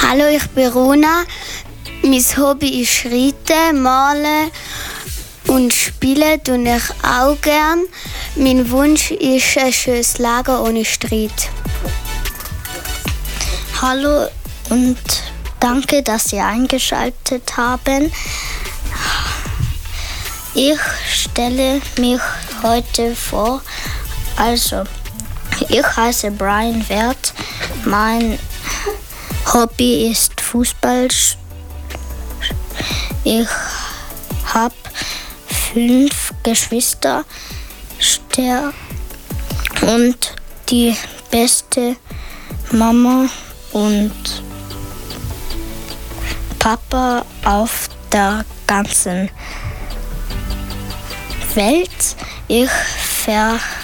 Hallo, ich bin Rona. Mein Hobby ist Reiten, Malen und Spielen tue ich auch gern. Mein Wunsch ist ein schönes Lager ohne Streit. Hallo und danke, dass Sie eingeschaltet haben. Ich stelle mich heute vor. Also, ich heiße Brian Werth. Mein Hobby ist Fußball. Ich habe 5 Geschwister und die beste Mama und Papa auf der ganzen Welt. Ich